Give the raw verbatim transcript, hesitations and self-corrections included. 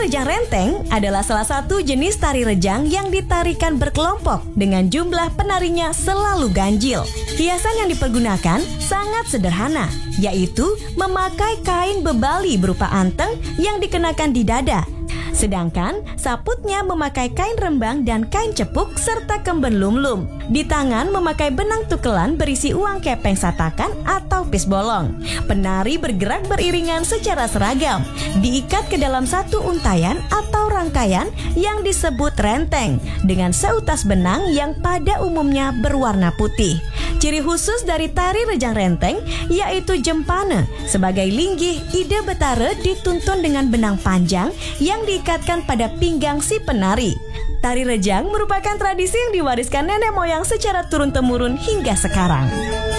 rejang renteng adalah salah satu jenis tari rejang yang ditarikan berkelompok dengan jumlah penarinya selalu ganjil. Hiasan yang dipergunakan sangat sederhana, yaitu memakai kain bebali berupa anteng yang dikenakan di dada. Sedangkan saputnya memakai kain rembang dan kain cepuk serta kemben lum-lum. Di tangan memakai benang tukelan berisi uang kepeng satakan atau pis bolong. Penari bergerak beriringan secara seragam, diikat ke dalam satu untayan atau rangkaian yang disebut renteng dengan seutas benang yang pada umumnya berwarna putih. Ciri khusus dari tari rejang renteng yaitu jempane. Sebagai linggih, ide betare dituntun dengan benang panjang yang diikatkan pada pinggang si penari. Tari rejang merupakan tradisi yang diwariskan nenek moyang secara turun-temurun hingga sekarang.